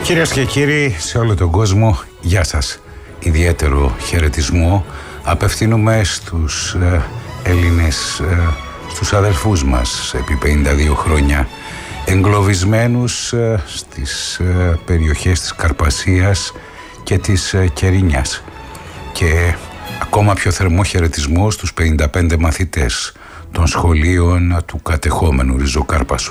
Κυρίες και κύριοι, σε όλο τον κόσμο, γεια σας. Ιδιαίτερο χαιρετισμό απευθύνουμε στους Έλληνες, στους αδελφούς μας επί 52 χρόνια, εγκλωβισμένους στις περιοχές της Καρπασίας και της Κερίνιας. Και ακόμα πιο θερμό χαιρετισμό στους 55 μαθητές των σχολείων του κατεχόμενου Ριζοκάρπασου.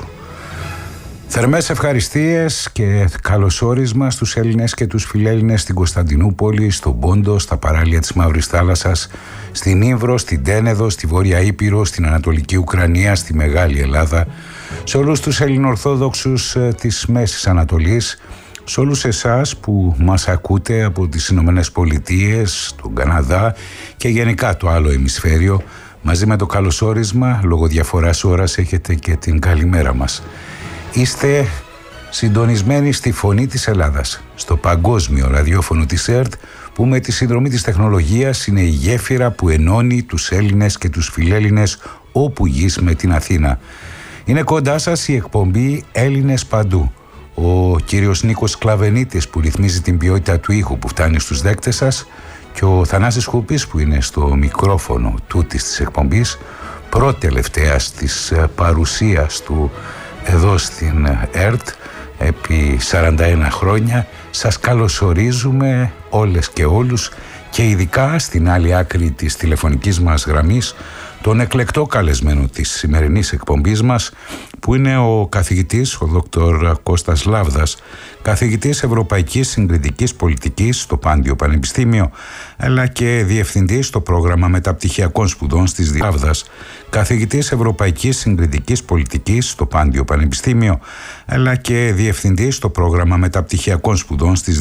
Θερμές ευχαριστίες και καλωσόρισμα στους Έλληνες και τους φιλέλληνες στην Κωνσταντινούπολη, στον Πόντο, στα παράλια της Μαύρης Θάλασσας, στην Ήμβρο, στην Τένεδο, στη Βόρεια Ήπειρο, στην Ανατολική Ουκρανία, στη Μεγάλη Ελλάδα, σε όλους τους Ελληνοορθόδοξους της Μέσης Ανατολής, σε όλους εσάς που μας ακούτε από τις Ηνωμένες Πολιτείες, τον Καναδά και γενικά το άλλο ημισφαίριο. Μαζί με το καλωσόρισμα, λόγω διαφοράς ώρας, έχετε και την καλημέρα μας. Είστε συντονισμένοι στη Φωνή της Ελλάδας, στο παγκόσμιο ραδιόφωνο της ΕΡΤ, που με τη συνδρομή της τεχνολογίας είναι η γέφυρα που ενώνει τους Έλληνες και τους φιλέλληνες όπου γης με την Αθήνα. Είναι κοντά σας η εκπομπή Έλληνες Παντού. Ο κύριος Νίκος Κλαβενίτης που ρυθμίζει την ποιότητα του ήχου που φτάνει στους δέκτες σας και ο Θανάσης Χούπης που είναι στο μικρόφωνο τούτης της εκπομπής, πρώτη-τελευταίας της παρουσίας του εδώ στην ΕΡΤ επί 41 χρόνια. Σας καλωσορίζουμε όλες και όλους και ειδικά στην άλλη άκρη της τηλεφωνικής μας γραμμής τον εκλεκτό καλεσμένο της σημερινής εκπομπής μας, που είναι ο καθηγητής, ο Δόκτωρ Κώστας Λάβδας, καθηγητής Ευρωπαϊκής Συγκριτικής Πολιτικής στο Πάντιο Πανεπιστήμιο, αλλά και διευθυντής στο πρόγραμμα μεταπτυχιακών σπουδών στις Λάβδας, καθηγητής Ευρωπαϊκής Συγκριτικής Πολιτικής στο Πάντιο Πανεπιστήμιο, αλλά και διευθυντής στο πρόγραμμα μεταπτυχιακών σπουδών στις